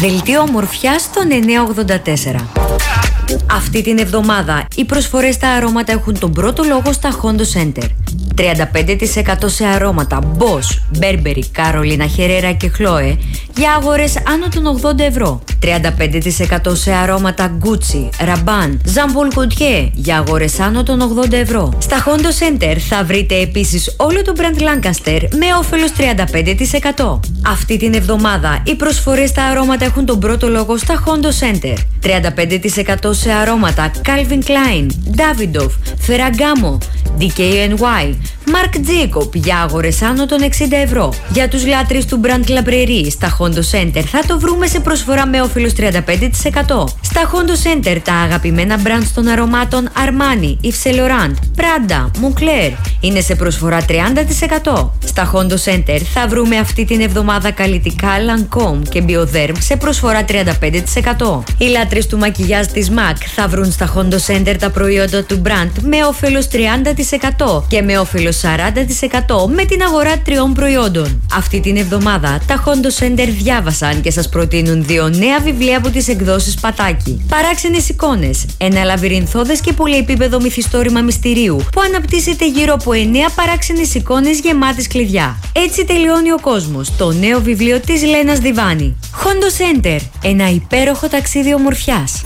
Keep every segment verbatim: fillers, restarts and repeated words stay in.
Δελτίο ομορφιάς στον εννιακόσια ογδόντα τέσσερα. Αυτή την εβδομάδα οι προσφορές στα αρώματα έχουν τον πρώτο λόγο στα Hondo Center. τριάντα πέντε τοις εκατό σε αρώματα Bosch, Burberry, Carolina Herrera και Chloe για αγορές άνω των ογδόντα ευρώ. τριάντα πέντε τοις εκατό σε αρώματα Gucci, Rabanne, Jean Paul Gaultier για αγορές άνω των ογδόντα ευρώ. Στα Hondo Center θα βρείτε επίσης όλο το brand Lancaster με όφελος τριάντα πέντε τοις εκατό. Αυτή την εβδομάδα οι προσφορές στα αρώματα έχουν τον πρώτο λόγο στα Hondo Center. τριάντα πέντε τοις εκατό σε αρώματα Calvin Klein, Davidoff, Ferragamo, ντι κέι εν γουάι, Marc Jacob για αγορές άνω των εξήντα ευρώ. Για τους λάτρεις του brand La Prairie στα Hondo Center θα το βρούμε σε προσφορά με όφελος τριάντα πέντε τοις εκατό. Στα Hondo Center τα αγαπημένα brands των αρωμάτων Armani, Yves Saint Laurent, Prada, Moncler είναι σε προσφορά τριάντα τοις εκατό. Στα Hondo Center θα βρούμε αυτή την εβδομάδα καλλιτικά Lancôme και Bioderm σε προσφορά τριάντα πέντε τοις εκατό. Οι λάτρεις του μακιγιάζ της MAC θα βρουν στα Hondo Center τα προϊόντα του brand με όφελος τριάντα τοις εκατό και με όφελος σαράντα τοις εκατό με την αγορά τριών προϊόντων. Αυτή την εβδομάδα τα Hondo Center διάβασαν και σας προτείνουν δύο νέα βιβλία από τις εκδόσεις Πατάκη. Παράξενες εικόνες. Ένα λαβυρινθώδες και πολυεπίπεδο μυθιστόρημα μυστηρίου που αναπτύσσεται γύρω από εννέα παράξενες εικόνες γεμάτες κλειδιά. Έτσι τελειώνει ο κόσμος. Το νέο βιβλίο της Λένας Διβάνη. Hondo Center. Ένα υπέροχο ταξίδι ομορφιάς.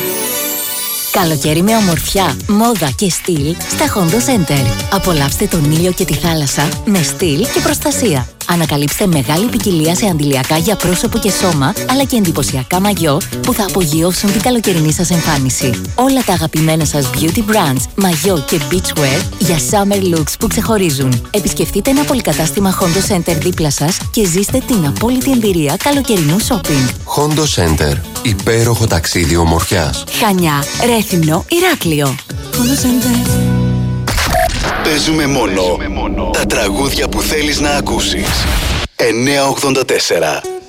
Καλοκαίρι με ομορφιά, μόδα και στυλ στα Hondo Center. Απολαύστε τον ήλιο και τη θάλασσα με στυλ και προστασία. Ανακαλύψτε μεγάλη ποικιλία σε αντιλιακά για πρόσωπο και σώμα, αλλά και εντυπωσιακά μαγιό που θα απογειώσουν την καλοκαιρινή σας εμφάνιση. Όλα τα αγαπημένα σας beauty brands, μαγιό και beachwear για summer looks που ξεχωρίζουν. Επισκεφτείτε ένα πολυκατάστημα Hondo Center δίπλα σας και ζήστε την απόλυτη εμπειρία καλοκαιρινού shopping. Hondo Center. Υπέροχο ταξίδι ομορφιάς. Χανιά, Ρέθυμνο, Ηράκλειο. Hondo Center. Παίζουμε μόνο τα τραγούδια που θέλεις να ακούσεις. εννιακόσια ογδόντα τέσσερα